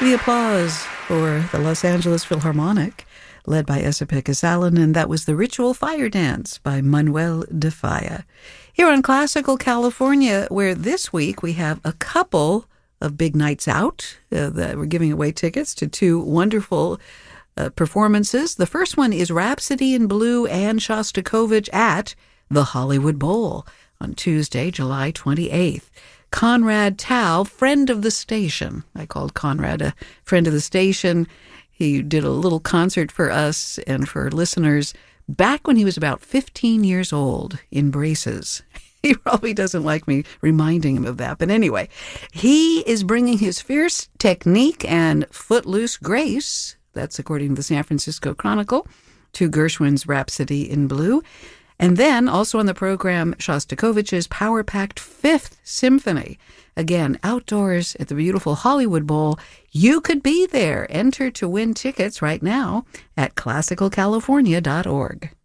The applause for the Los Angeles Philharmonic, led by Esa Pekka-Salonen, and that was the Ritual Fire Dance by Manuel de Falla. Here on Classical California, where this week we have a couple of big nights out that we're giving away tickets to two wonderful performances. The first one is Rhapsody in Blue and Shostakovich at the Hollywood Bowl on Tuesday, July 28th. Conrad Tao, friend of the station. I called Conrad a friend of the station. He did a little concert for us and for listeners back when he was about 15 years old in braces. He probably doesn't like me reminding him of that. But anyway, he is bringing his fierce technique and footloose grace, that's according to the San Francisco Chronicle, to Gershwin's Rhapsody in Blue. And then, also on the program, Shostakovich's power-packed Fifth Symphony. Again, outdoors at the beautiful Hollywood Bowl. You could be there. Enter to win tickets right now at classicalcalifornia.org.